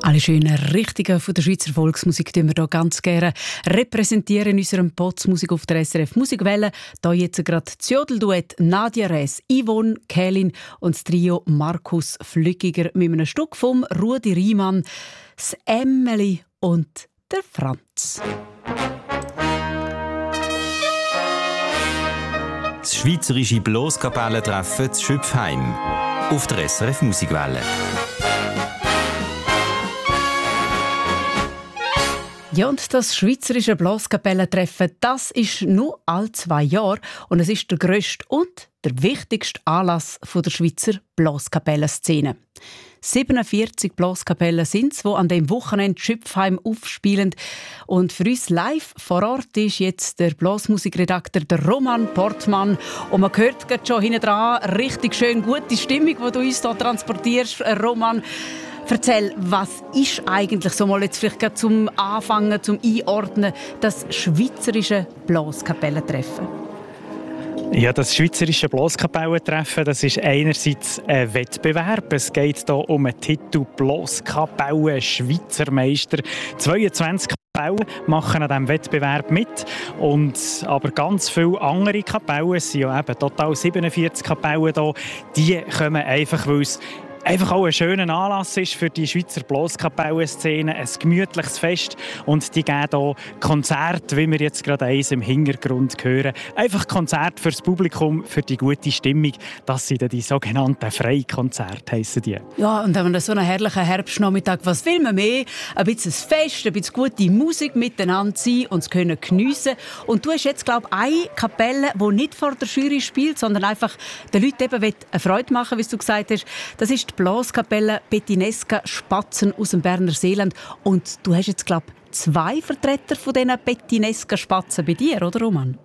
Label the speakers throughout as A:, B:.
A: Alle schönen Richtigen von der Schweizer Volksmusik tun wir hier ganz gerne repräsentieren in unserem Potsmusik auf der SRF Musikwelle. Hier jetzt gerade das Jodelduett Nadia Res, Yvonne Kählin und das Trio Markus Flückiger mit einem Stück vom Rudi Riemann, das Emily und der Franz.
B: Das schweizerische Bloskapellentreffen zu Schöpfheim auf der SRF Musikwelle.
A: Ja, und das schweizerische Blaskapellentreffen, das ist nur alle 2 Jahre und es ist der grösste und der wichtigste Anlass der Schweizer Blaskapellenszene. 47 Blaskapellen sind es, die an dem Wochenende Schöpfheim aufspielen. Und für uns live vor Ort ist jetzt der Blasmusikredakteur der Roman Portmann. Und man hört gerade schon hinten dran richtig schön gute Stimmung, die du uns hier transportierst, Roman. Erzähl, was ist eigentlich, so mal jetzt vielleicht gerade zum Anfangen, zum Einordnen, das schweizerische Blaskapellentreffen?
C: Ja, das schweizerische Blaskapellentreffen, das ist einerseits ein Wettbewerb. Es geht hier um den Titel Blaskapellen Schweizer Meister. 22 Kapellen machen an diesem Wettbewerb mit. Aber ganz viele andere Kapellen, es sind ja eben total 47 Kapellen hier, die kommen einfach, weil es einfach auch ein schöner Anlass ist für die Schweizer Blaskapellenszene, ein gemütliches Fest und die geben hier Konzerte, wie wir jetzt gerade eins im Hintergrund hören. Einfach Konzerte fürs Publikum, für die gute Stimmung. Das sind die sogenannten Freikonzerte, heissen die. Ja,
A: und wenn man so einen herrlichen Herbstnachmittag, was will man mehr? Ein bisschen Fest, ein bisschen gute Musik miteinander sein und es können geniessen. Und du hast jetzt, glaube ich, eine Kapelle, die nicht vor der Jury spielt, sondern einfach den Leuten eben eine Freude machen, wie du gesagt hast. Das ist die Blaskapelle Pettinesca Spatzen aus dem Berner Seeland. Und du hast jetzt, glaube ich, 2 Vertreter von diesen Pettinesca Spatzen bei dir, oder Roman?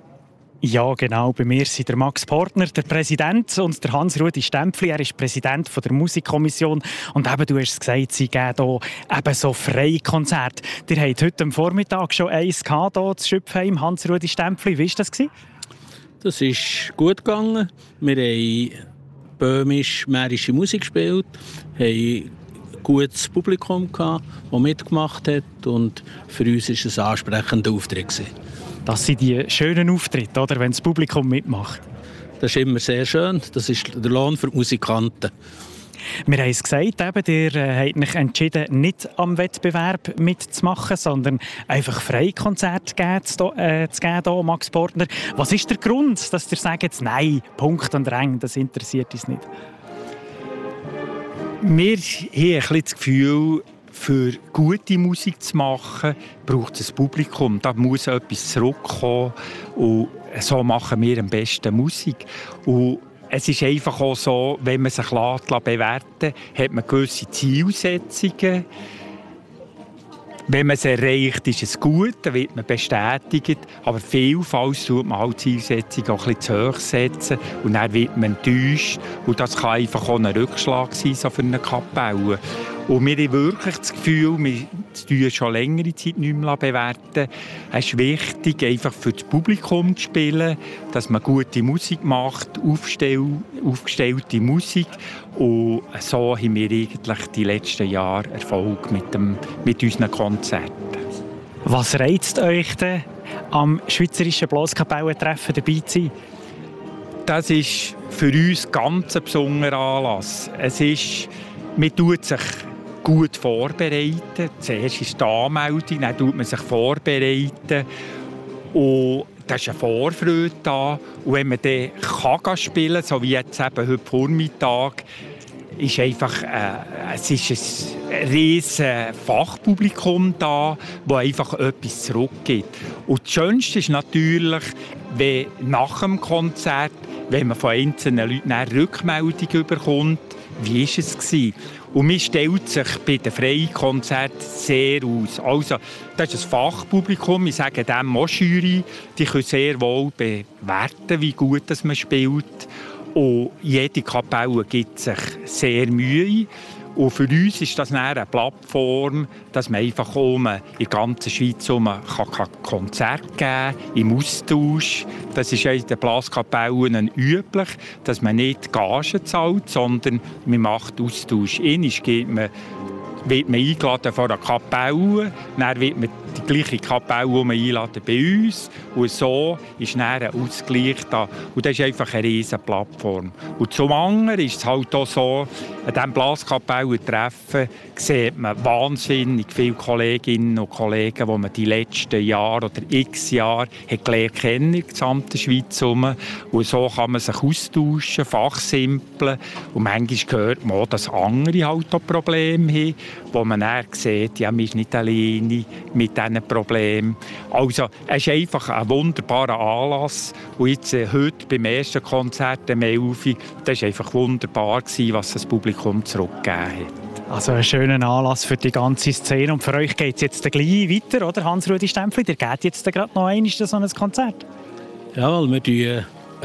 C: Ja, genau. Bei mir sind der Max Portner, der Präsident, und der Hans-Rudi Stempfli. Er ist Präsident der Musikkommission. Und eben, du hast es gesagt, sie geben hier eben so Freikonzerte. Ihr habt heute am Vormittag schon eins gehabt, hier zu Schöpfheim. Hans-Rudi Stempfli, wie war das?
D: Das ist gut gegangen. Wir haben böhmisch-mährische Musik gespielt, haben ein gutes Publikum gehabt, das mitgemacht hat, und für uns war es ein ansprechender Auftritt.
C: Das sind die schönen Auftritte, oder, wenn das Publikum mitmacht.
D: Das ist immer sehr schön. Das ist der Lohn für die Musikanten.
C: Wir haben es gesagt, ihr habt euch entschieden, nicht am Wettbewerb mitzumachen, sondern einfach Freikonzerte zu geben, Max Portner. Was ist der Grund, dass ihr sagt, nein, Punkt und Rang, das interessiert uns nicht?
E: Wir haben ein bisschen das Gefühl, für gute Musik zu machen, braucht es ein Publikum. Da muss etwas zurückkommen. Und so machen wir am besten Musik. Und es ist einfach auch so, wenn man sich bewerten lässt, hat man gewisse Zielsetzungen. Wenn man es erreicht, ist es gut, dann wird man bestätigt. Aber vielfach tut man halt Zielsetzungen auch ein bisschen zu hoch setzen und dann wird man enttäuscht. Und das kann einfach auch ein Rückschlag sein, so für eine Kapelle. Und wir haben wirklich das Gefühl, wir tun schon längere Zeit nicht mehr bewerten. Es ist wichtig, einfach für das Publikum zu spielen, dass man gute Musik macht, aufgestellte Musik. Und so haben wir eigentlich die letzten Jahre Erfolg mit unseren Konzerten.
C: Was reizt euch denn, am schweizerischen Blaskapellentreffen dabei zu sein?
E: Das ist für uns ganz ein besonderer Anlass. Man tut sich gut vorbereiten. Zuerst ist die Anmeldung, dann tut man sich vorbereiten. Und da ist eine Vorfreude da. Und wenn man dann spielen kann, so wie jetzt eben heute Vormittag, ist einfach, es ist ein riesiges Fachpublikum da, das einfach etwas zurückgibt. Und das Schönste ist natürlich, wenn nach dem Konzert, wenn man von einzelnen Leuten eine Rückmeldung bekommt, wie war es? Und man stellt sich bei den freien Konzerten sehr aus. Also, das ist ein Fachpublikum, wir sagen dem auch Jury, die können sehr wohl bewerten, wie gut man spielt. Und jede Kapelle gibt sich sehr Mühe. Und für uns ist das eine Plattform, dass man einfach in der ganzen Schweiz Konzerte geben kann, im Austausch. Das ist in den Blaskapellen üblich, dass man nicht Gagen zahlt, sondern man macht Austausch. Einmal geht man wird man eingeladen von einer Kapelle, dann wird man die gleiche Kapelle, die man einladen bei uns. Und so ist dann ein Ausgleich da. Und das ist einfach eine riesige Plattform. Und zum anderen ist es halt auch so, an diesem Blaskapellentreffen sieht man wahnsinnig viele Kolleginnen und Kollegen, die man die letzten Jahre oder x Jahre gelernt kennen, in der gesamten Schweiz herum. Und so kann man sich austauschen, fachsimpeln. Und manchmal hört man auch, dass andere halt auch Probleme haben, wo man dann sieht, ja, man ist nicht alleine mit diesen Problemen. Also es ist einfach ein wunderbarer Anlass. Und jetzt heute beim ersten Konzert am 11 Uhr, das war einfach wunderbar, was das Publikum zurückgegeben hat.
C: Also ein schöner Anlass für die ganze Szene. Und für euch geht es jetzt gleich weiter, oder? Hans-Rudi Stempfli, ihr geht jetzt gerade noch einmal so ein Konzert.
D: Ja, weil wir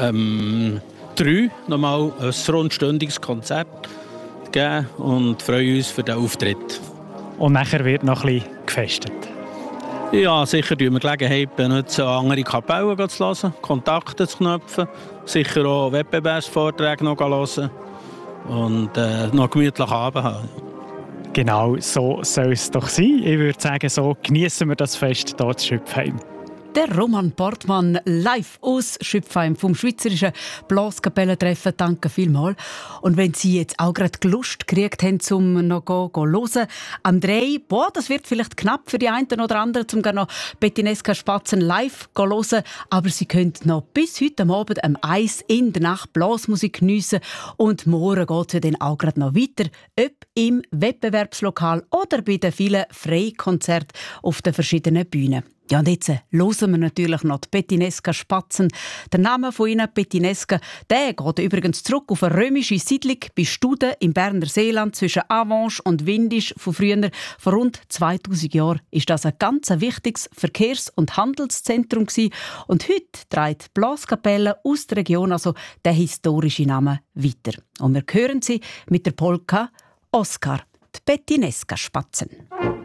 D: 3 nochmal ein rundstündiges Konzert geben und freuen uns für den Auftritt.
C: Und nachher wird noch ein bisschen gefestet.
D: Ja, sicher benutzen wir Gelegenheit benutzen, andere Kapellen zu hören, Kontakte zu knüpfen, sicher auch Wettbewerbsvorträge noch hören und noch gemütlich Abend haben.
C: Genau, so soll es doch sein. Ich würde sagen, so genießen wir das Fest hier in Schüpfheim.
A: Der Roman Portmann live aus Schüpfheim vom Schweizerischen Blaskapellentreffen. Danke vielmals. Und wenn Sie jetzt auch gerade Lust gekriegt haben, um noch zu hören, am 3, das wird vielleicht knapp für die einen oder anderen, um noch Bettineska Spatzen live zu hören. Aber Sie können noch bis heute Abend am 1 in der Nacht Blasmusik geniessen. Und morgen geht es ja dann auch gerade noch weiter, ob im Wettbewerbslokal oder bei den vielen Freikonzerten auf den verschiedenen Bühnen. Ja, und jetzt hören wir natürlich noch die Bettineska Spatzen. Der Name von ihnen, Bettineska, der geht übrigens zurück auf eine römische Siedlung bei Studen im Berner Seeland zwischen Avenches und Windisch von früher. Vor rund 2000 Jahren war das ein ganz wichtiges Verkehrs- und Handelszentrum gewesen. Und heute trägt die Blaskapelle aus der Region also den historischen Namen weiter. Und wir hören sie mit der Polka Oskar, die Bettineska Spatzen.